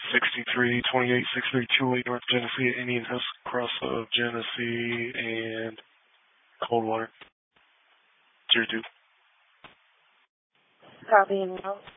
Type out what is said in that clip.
63286328 North Genesee, Indian House, cross of Genesee and Coldwater. 02. Copy and route.